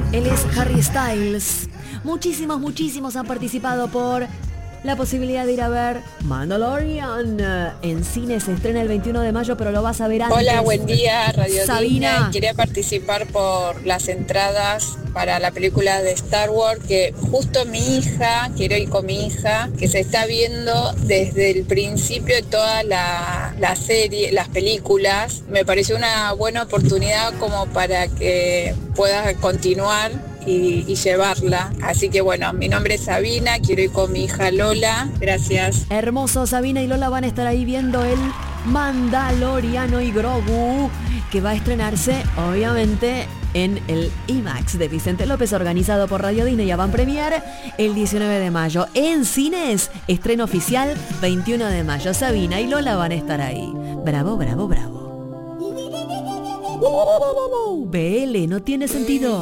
Él es Harry Styles. Muchísimos han participado por la posibilidad de ir a ver Mandalorian. En cine se estrena el 21 de mayo, pero lo vas a ver antes. Hola, buen día, Radio Sabina. Disney. Quería participar por las entradas para la película de Star Wars, que justo mi hija, quiero ir con mi hija, que se está viendo desde el principio de toda la serie, las películas. Me pareció una buena oportunidad como para que pueda continuar y llevarla. Así que bueno, mi nombre es Sabina, quiero ir con mi hija Lola. Gracias. Hermoso, Sabina y Lola van a estar ahí viendo el Mandaloriano y Grogu, que va a estrenarse obviamente en el IMAX de Vicente López, organizado por Radio Disney y Avant Premier, el 19 de mayo. En cines, estreno oficial 21 de mayo. Sabina y Lola van a estar ahí. Bravo, bravo, bravo. BL, no tiene sentido.